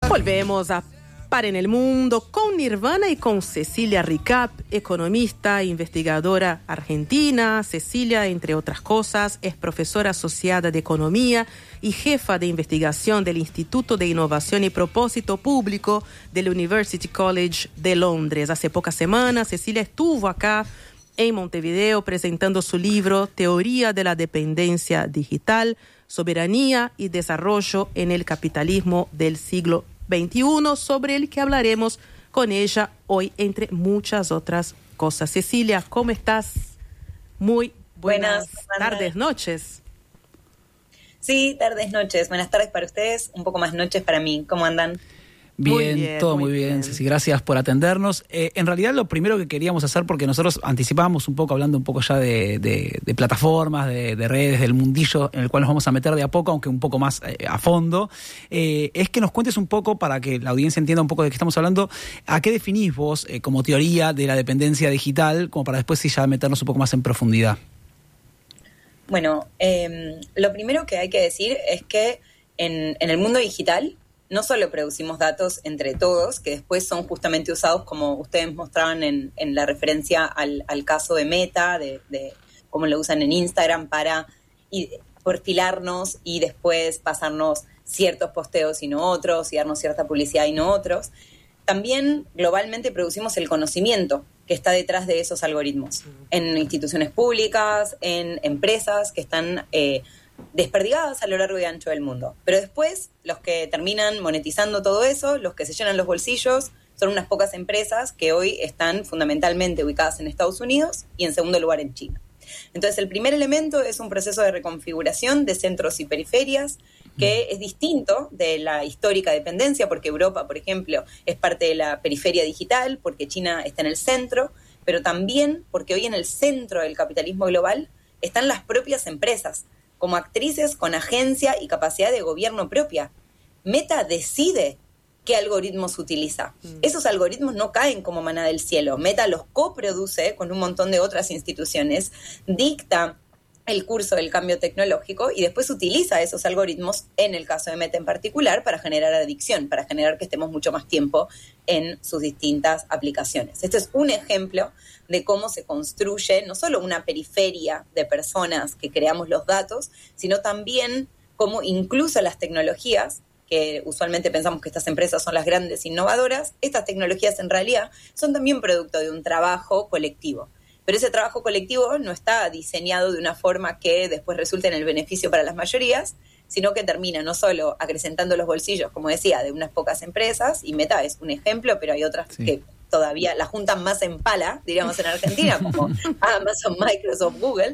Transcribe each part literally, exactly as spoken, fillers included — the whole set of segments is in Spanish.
Volvemos a Par en el Mundo con Nirvana y con Cecilia Ricap, economista e investigadora argentina. Cecilia, entre otras cosas, es profesora asociada de Economía y jefa de investigación del Instituto de Innovación y Propósito Público del University College de Londres. Hace pocas semanas, Cecilia estuvo acá en Montevideo presentando su libro Teoría de la Dependencia Digital, Soberanía y Desarrollo en el Capitalismo del Siglo veintiuno, sobre el que hablaremos con ella hoy, entre muchas otras cosas. Cecilia, ¿cómo estás? Muy buenas, buenas tardes, noches. Sí, tardes, noches. Buenas tardes para ustedes, un poco más noches para mí. ¿Cómo andan? Bien, muy bien, todo muy muy bien, bien. Ceci, gracias por atendernos. Eh, en realidad lo primero que queríamos hacer, porque nosotros anticipábamos un poco, hablando un poco ya de, de, de plataformas, de, de redes, del mundillo en el cual nos vamos a meter de a poco, aunque un poco más eh, a fondo, eh, es que nos cuentes un poco, para que la audiencia entienda un poco de qué estamos hablando, a qué definís vos eh, como teoría de la dependencia digital, como para después sí ya meternos un poco más en profundidad. Bueno, eh, lo primero que hay que decir es que en, en el mundo digital no solo producimos datos entre todos, que después son justamente usados, como ustedes mostraban en, en la referencia al, al caso de Meta, de, de cómo lo usan en Instagram para y, perfilarnos y después pasarnos ciertos posteos y no otros, y darnos cierta publicidad y no otros. También globalmente producimos el conocimiento que está detrás de esos algoritmos, en instituciones públicas, en empresas que están Eh, desperdigadas a lo largo y ancho del mundo. Pero después, los que terminan monetizando todo eso, los que se llenan los bolsillos, son unas pocas empresas que hoy están fundamentalmente ubicadas en Estados Unidos y en segundo lugar en China. Entonces, el primer elemento es un proceso de reconfiguración de centros y periferias que es distinto de la histórica dependencia, porque Europa, por ejemplo, es parte de la periferia digital, porque China está en el centro, pero también porque hoy en el centro del capitalismo global están las propias empresas, como actrices con agencia y capacidad de gobierno propia. Meta decide qué algoritmos utiliza. Mm. Esos algoritmos no caen como maná del cielo. Meta los coproduce con un montón de otras instituciones, dicta el curso del cambio tecnológico y después utiliza esos algoritmos, en el caso de Meta en particular, para generar adicción, para generar que estemos mucho más tiempo en sus distintas aplicaciones. Este es un ejemplo de cómo se construye no solo una periferia de personas que creamos los datos, sino también cómo incluso las tecnologías, que usualmente pensamos que estas empresas son las grandes innovadoras, estas tecnologías en realidad son también producto de un trabajo colectivo. Pero ese trabajo colectivo no está diseñado de una forma que después resulte en el beneficio para las mayorías, sino que termina no solo acrecentando los bolsillos, como decía, de unas pocas empresas, y Meta es un ejemplo, pero hay otras sí. que todavía la juntan más en pala, diríamos en Argentina, como Amazon, Microsoft, Google,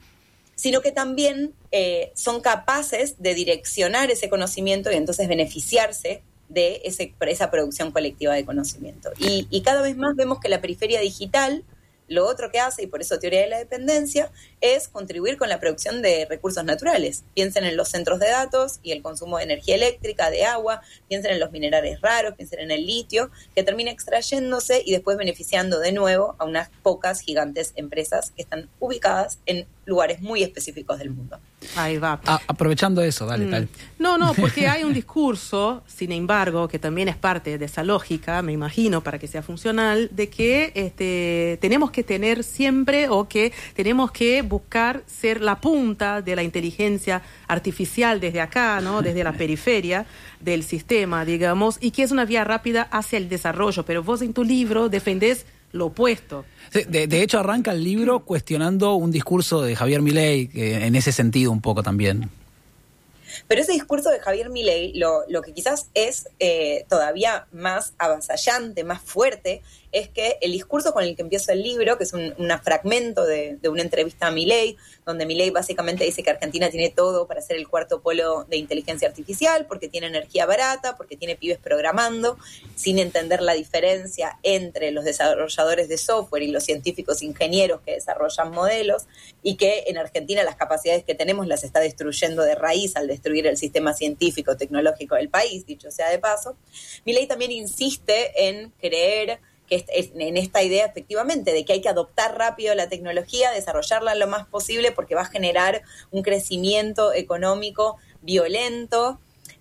sino que también eh, son capaces de direccionar ese conocimiento y entonces beneficiarse de ese, esa producción colectiva de conocimiento. Y, y cada vez más vemos que la periferia digital, lo otro que hace, y por eso teoría de la dependencia, es contribuir con la producción de recursos naturales. Piensen en los centros de datos y el consumo de energía eléctrica, de agua, piensen en los minerales raros, piensen en el litio, que termina extrayéndose y después beneficiando de nuevo a unas pocas gigantes empresas que están ubicadas en lugares muy específicos del mundo. Ahí va. A, aprovechando eso, dale, mm. dale. No, no, porque hay un discurso, sin embargo, que también es parte de esa lógica, me imagino, para que sea funcional, de que este, tenemos que tener siempre, o que tenemos que buscar ser la punta de la inteligencia artificial desde acá, ¿no? Desde la periferia del sistema, digamos, y que es una vía rápida hacia el desarrollo. Pero vos en tu libro defendés lo opuesto. De, de hecho, arranca el libro cuestionando un discurso de Javier Milei, que en ese sentido un poco también. Pero ese discurso de Javier Milei, lo, lo que quizás es eh, todavía más avasallante, más fuerte, es que el discurso con el que empieza el libro, que es un, un fragmento de, de una entrevista a Milei, donde Milei básicamente dice que Argentina tiene todo para ser el cuarto polo de inteligencia artificial, porque tiene energía barata, porque tiene pibes programando, sin entender la diferencia entre los desarrolladores de software y los científicos ingenieros que desarrollan modelos, y que en Argentina las capacidades que tenemos las está destruyendo de raíz al destruir el sistema científico, tecnológico del país, dicho sea de paso. Milei también insiste en creer que en esta idea efectivamente de que hay que adoptar rápido la tecnología, desarrollarla lo más posible porque va a generar un crecimiento económico violento,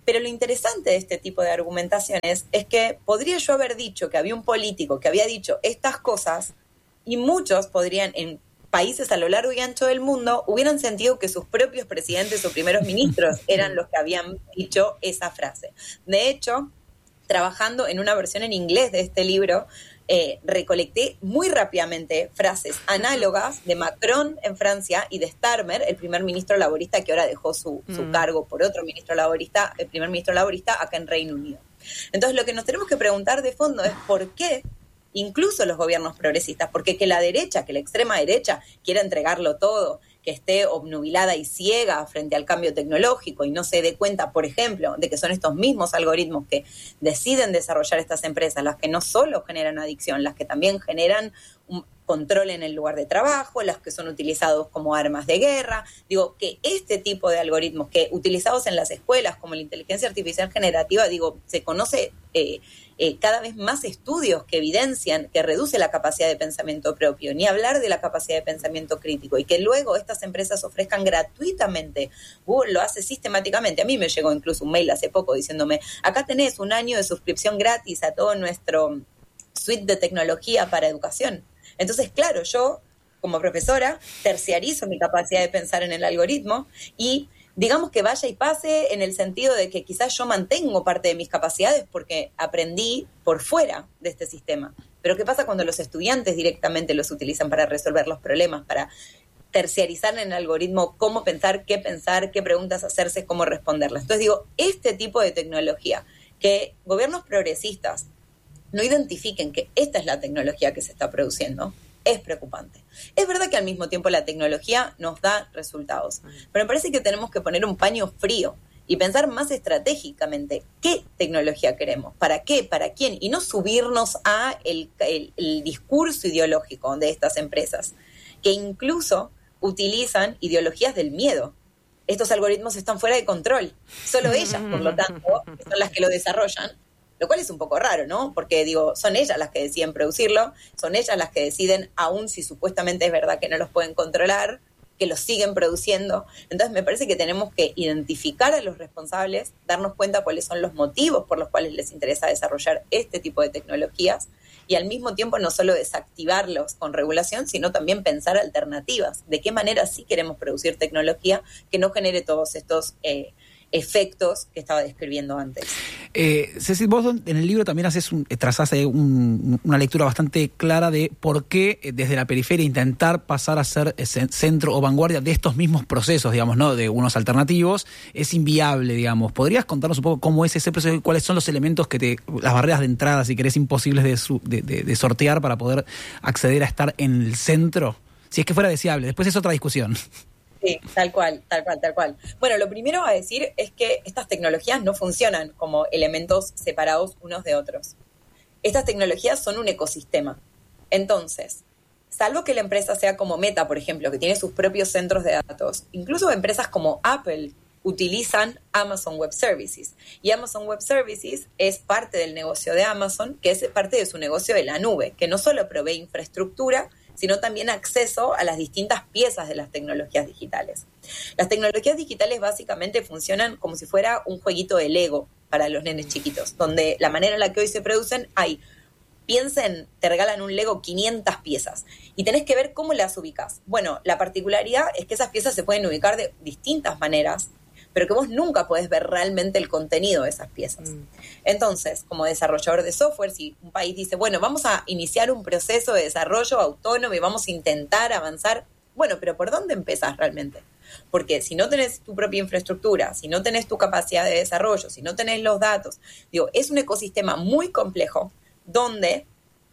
Pero lo interesante de este tipo de argumentaciones es que podría yo haber dicho que había un político que había dicho estas cosas y muchos podrían, en países a lo largo y ancho del mundo, hubieran sentido que sus propios presidentes o primeros ministros eran los que habían dicho esa frase. De hecho, trabajando en una versión en inglés de este libro, eh, recolecté muy rápidamente frases análogas de Macron en Francia y de Starmer, el primer ministro laborista que ahora dejó su, su mm. cargo por otro ministro laborista, el primer ministro laborista acá en Reino Unido. Entonces, lo que nos tenemos que preguntar de fondo es por qué incluso los gobiernos progresistas, porque que la derecha, que la extrema derecha quiera entregarlo todo, que esté obnubilada y ciega frente al cambio tecnológico y no se dé cuenta, por ejemplo, de que son estos mismos algoritmos que deciden desarrollar estas empresas, las que no solo generan adicción, las que también generan un control en el lugar de trabajo, las que son utilizados como armas de guerra. Digo, que este tipo de algoritmos que utilizados en las escuelas, como la inteligencia artificial generativa, digo, se conoce eh, eh, cada vez más estudios que evidencian que reduce la capacidad de pensamiento propio, ni hablar de la capacidad de pensamiento crítico, y que luego estas empresas ofrezcan gratuitamente. Google lo hace sistemáticamente. A mí me llegó incluso un mail hace poco diciéndome, acá tenés un año de suscripción gratis a todo nuestro suite de tecnología para educación. Entonces, claro, yo como profesora terciarizo mi capacidad de pensar en el algoritmo y digamos que vaya y pase en el sentido de que quizás yo mantengo parte de mis capacidades porque aprendí por fuera de este sistema. Pero ¿qué pasa cuando los estudiantes directamente los utilizan para resolver los problemas, para terciarizar en el algoritmo cómo pensar, qué pensar, qué preguntas hacerse, cómo responderlas? Entonces digo, este tipo de tecnología que gobiernos progresistas no identifiquen que esta es la tecnología que se está produciendo, es preocupante. Es verdad que al mismo tiempo la tecnología nos da resultados, pero me parece que tenemos que poner un paño frío y pensar más estratégicamente qué tecnología queremos, para qué, para quién, y no subirnos a el, el, el discurso ideológico de estas empresas, que incluso utilizan ideologías del miedo. Estos algoritmos están fuera de control, solo ellas, por lo tanto, son las que lo desarrollan, lo cual es un poco raro, ¿no? Porque, digo, son ellas las que deciden producirlo, son ellas las que deciden, aun si supuestamente es verdad que no los pueden controlar, que los siguen produciendo. Entonces me parece que tenemos que identificar a los responsables, darnos cuenta cuáles son los motivos por los cuales les interesa desarrollar este tipo de tecnologías y al mismo tiempo no solo desactivarlos con regulación, sino también pensar alternativas. ¿De qué manera sí queremos producir tecnología que no genere todos estos eh, efectos que estaba describiendo antes? Eh, Ceci, vos en el libro también haces un, trazás un, una lectura bastante clara de por qué desde la periferia intentar pasar a ser centro o vanguardia de estos mismos procesos, digamos, ¿no? De unos alternativos, es inviable, digamos. ¿Podrías contarnos un poco cómo es ese proceso y cuáles son los elementos que te, las barreras de entrada, si querés, imposibles de, su, de, de, de sortear para poder acceder a estar en el centro? Si es que fuera deseable, después es otra discusión. Sí, tal cual, tal cual, tal cual. Bueno, lo primero a decir es que estas tecnologías no funcionan como elementos separados unos de otros. Estas tecnologías son un ecosistema. Entonces, salvo que la empresa sea como Meta, por ejemplo, que tiene sus propios centros de datos, incluso empresas como Apple utilizan Amazon Web Services. Y Amazon Web Services es parte del negocio de Amazon, que es parte de su negocio de la nube, que no solo provee infraestructura, sino también acceso a las distintas piezas de las tecnologías digitales. Las tecnologías digitales básicamente funcionan como si fuera un jueguito de Lego para los nenes chiquitos, donde la manera en la que hoy se producen hay, piensen, te regalan un Lego quinientas piezas y tenés que ver cómo las ubicas. Bueno, la particularidad es que esas piezas se pueden ubicar de distintas maneras, pero que vos nunca podés ver realmente el contenido de esas piezas. Mm. Entonces, como desarrollador de software, si un país dice, bueno, vamos a iniciar un proceso de desarrollo autónomo y vamos a intentar avanzar, bueno, pero ¿por dónde empezás realmente? Porque si no tenés tu propia infraestructura, si no tenés tu capacidad de desarrollo, si no tenés los datos, digo, es un ecosistema muy complejo donde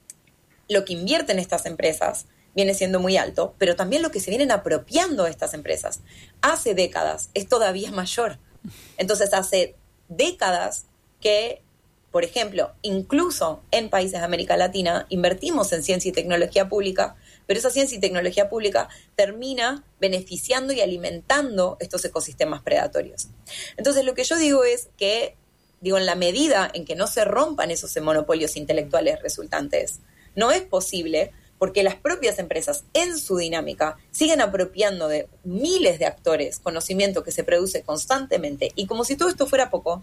lo que invierten estas empresas viene siendo muy alto, pero también lo que se vienen apropiando de estas empresas hace décadas es todavía mayor. Entonces, hace décadas que, por ejemplo, incluso en países de América Latina, invertimos en ciencia y tecnología pública, pero esa ciencia y tecnología pública termina beneficiando y alimentando estos ecosistemas predatorios. Entonces, lo que yo digo es que, digo, en la medida en que no se rompan esos monopolios intelectuales resultantes, no es posible porque las propias empresas en su dinámica siguen apropiando de miles de actores conocimiento que se produce constantemente y como si todo esto fuera poco,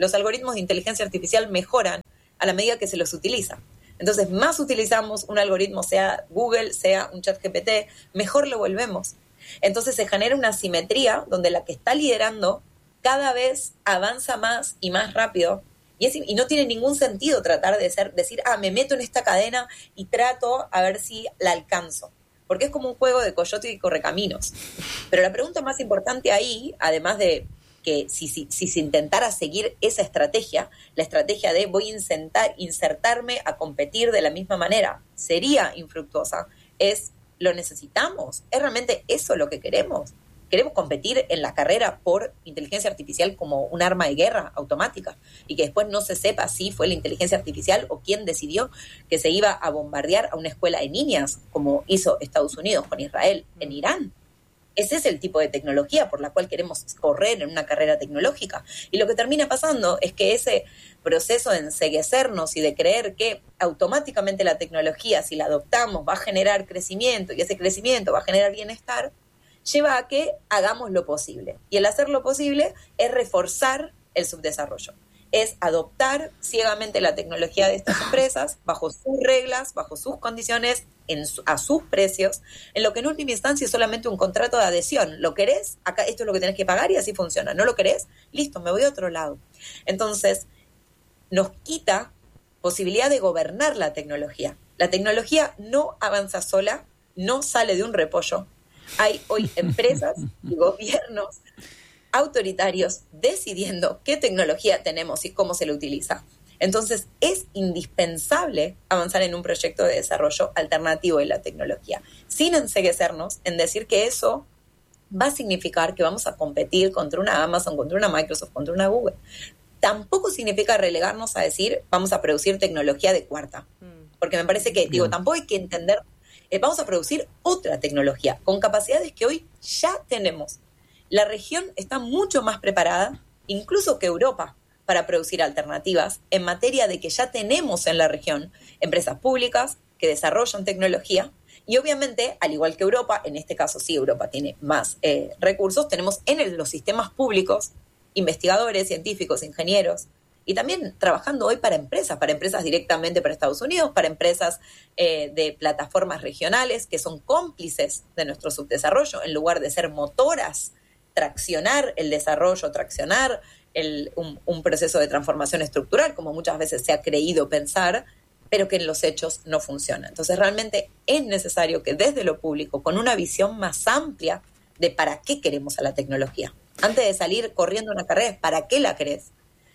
Los algoritmos de inteligencia artificial mejoran a la medida que se los utiliza. Entonces, más utilizamos un algoritmo, sea Google, sea un ChatGPT, mejor lo volvemos. Entonces se genera una asimetría donde la que está liderando cada vez avanza más y más rápido. Y, es, y no tiene ningún sentido tratar de ser, decir, ah, me meto en esta cadena y trato a ver si la alcanzo. Porque es como un juego de coyote y correcaminos. Pero la pregunta más importante ahí, además de que si, si, si se intentara seguir esa estrategia, la estrategia de voy a insertar, insertarme a competir de la misma manera, sería infructuosa, es lo necesitamos. ¿Es realmente eso lo que queremos? ¿Queremos competir en la carrera por inteligencia artificial como un arma de guerra automática y que después no se sepa si fue la inteligencia artificial o quién decidió que se iba a bombardear a una escuela de niñas como hizo Estados Unidos con Israel en Irán? Ese es el tipo de tecnología por la cual queremos correr en una carrera tecnológica. Y lo que termina pasando es que ese proceso de enceguecernos y de creer que automáticamente la tecnología, si la adoptamos, va a generar crecimiento y ese crecimiento va a generar bienestar, lleva a que hagamos lo posible. Y el hacer lo posible es reforzar el subdesarrollo. Es adoptar ciegamente la tecnología de estas empresas bajo sus reglas, bajo sus condiciones, en su, a sus precios, en lo que en última instancia es solamente un contrato de adhesión. ¿Lo querés? Acá esto es lo que tenés que pagar y así funciona. ¿No lo querés? Listo, me voy a otro lado. Entonces, nos quita posibilidad de gobernar la tecnología. La tecnología no avanza sola, no sale de un repollo. Hay hoy empresas y gobiernos autoritarios decidiendo qué tecnología tenemos y cómo se la utiliza. Entonces, es indispensable avanzar en un proyecto de desarrollo alternativo de la tecnología, sin enceguecernos en decir que eso va a significar que vamos a competir contra una Amazon, contra una Microsoft, contra una Google. Tampoco significa relegarnos a decir vamos a producir tecnología de cuarta, porque me parece que, digo, tampoco hay que entender, eh, vamos a producir otra tecnología con capacidades que hoy ya tenemos. La región está mucho más preparada, incluso que Europa, para producir alternativas en materia de que ya tenemos en la región empresas públicas que desarrollan tecnología y obviamente, al igual que Europa, en este caso sí, Europa tiene más eh, recursos, tenemos en el, los sistemas públicos investigadores, científicos, ingenieros y también trabajando hoy para empresas, para empresas directamente para Estados Unidos, para empresas eh, de plataformas regionales que son cómplices de nuestro subdesarrollo en lugar de ser motoras, traccionar el desarrollo, traccionar el, un, un proceso de transformación estructural, como muchas veces se ha creído pensar, pero que en los hechos no funciona. Entonces realmente es necesario que desde lo público, con una visión más amplia de para qué queremos a la tecnología, antes de salir corriendo una carrera, ¿para qué la querés?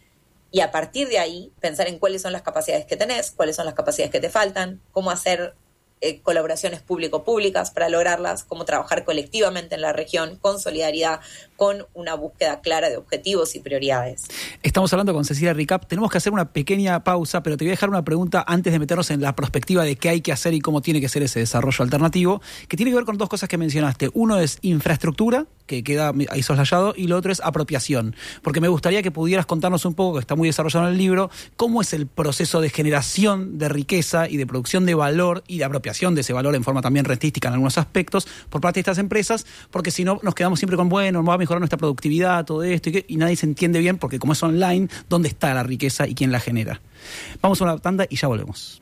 Y a partir de ahí, pensar en cuáles son las capacidades que tenés, cuáles son las capacidades que te faltan, cómo hacer Eh, colaboraciones público-públicas para lograrlas, cómo trabajar colectivamente en la región con solidaridad, con una búsqueda clara de objetivos y prioridades. Estamos hablando con Cecilia Ricap. Tenemos que hacer una pequeña pausa, pero te voy a dejar una pregunta antes de meternos en la perspectiva de qué hay que hacer y cómo tiene que ser ese desarrollo alternativo, que tiene que ver con dos cosas que mencionaste. Uno es infraestructura, que queda ahí soslayado, y lo otro es apropiación. Porque me gustaría que pudieras contarnos un poco, que está muy desarrollado en el libro, cómo es el proceso de generación de riqueza y de producción de valor y de apropiación de ese valor en forma también rentística en algunos aspectos por parte de estas empresas, porque si no nos quedamos siempre con, bueno, va a mejorar nuestra productividad, todo esto, y, que, y nadie se entiende bien, porque como es online, ¿dónde está la riqueza y quién la genera? Vamos a una tanda y ya volvemos.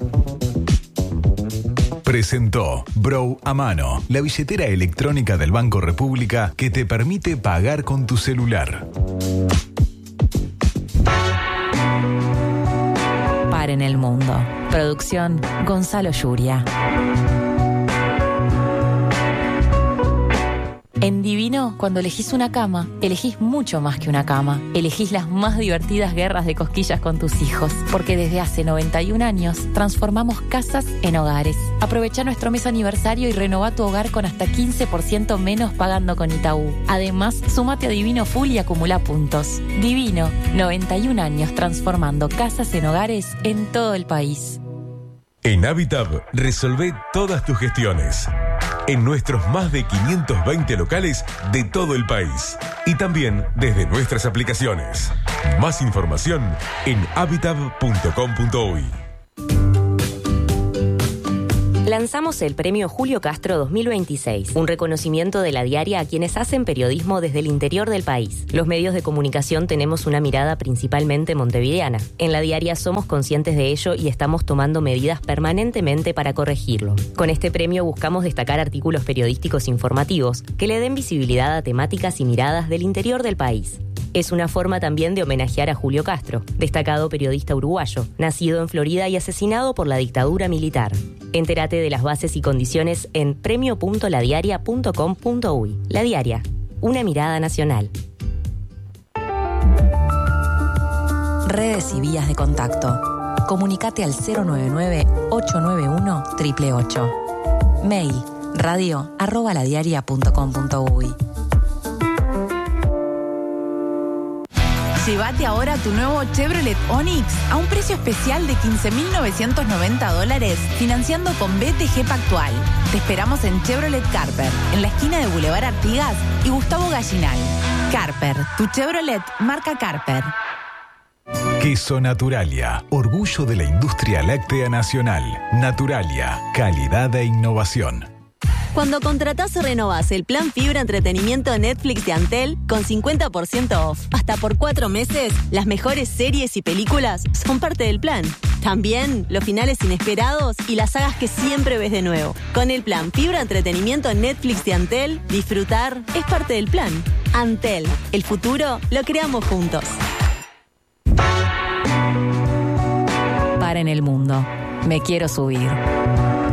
Presentó Bro a Mano, la billetera electrónica del Banco República que te permite pagar con tu celular. Par en el mundo. Producción Gonzalo Yuria. En Divino, cuando elegís una cama, elegís mucho más que una cama. Elegís las más divertidas guerras de cosquillas con tus hijos, porque desde hace noventa y un años transformamos casas en hogares. Aprovecha nuestro mes aniversario y renová tu hogar con hasta quince por ciento menos pagando con Itaú. Además, sumate a Divino Full y acumula puntos. Divino, noventa y un años transformando casas en hogares en todo el país. En Habitab, resolvé todas tus gestiones. En nuestros más de quinientos veinte locales de todo el país. Y también desde nuestras aplicaciones. Más información en habitab punto com punto uy. Lanzamos el Premio Julio Castro dos mil veintiséis, un reconocimiento de La Diaria a quienes hacen periodismo desde el interior del país. Los medios de comunicación tenemos una mirada principalmente montevideana. En La Diaria somos conscientes de ello y estamos tomando medidas permanentemente para corregirlo. Con este premio buscamos destacar artículos periodísticos informativos que le den visibilidad a temáticas y miradas del interior del país. Es una forma también de homenajear a Julio Castro, destacado periodista uruguayo, nacido en Florida y asesinado por la dictadura militar. Entérate de las bases y condiciones en premio punto la diaria punto com punto uy. La Diaria, una mirada nacional. Redes y vías de contacto. Comunicate al cero nueve nueve, ocho nueve uno, ocho ocho ocho. Mail radio arroba ladiaria punto com punto uy. Llévate ahora tu nuevo Chevrolet Onix a un precio especial de quince mil novecientos noventa dólares, financiando con B T G Pactual. Te esperamos en Chevrolet Carper, en la esquina de Boulevard Artigas y Gustavo Gallinal. Carper, tu Chevrolet marca Carper. Queso Naturalia, orgullo de la industria láctea nacional. Naturalia, calidad e innovación. Cuando contratás o renovás el plan Fibra Entretenimiento de Netflix de Antel con cincuenta por ciento off, hasta por cuatro meses, las mejores series y películas son parte del plan. También los finales inesperados y las sagas que siempre ves de nuevo. Con el plan Fibra Entretenimiento en Netflix de Antel, disfrutar es parte del plan. Antel, el futuro lo creamos juntos. Para en el mundo. Me quiero subir.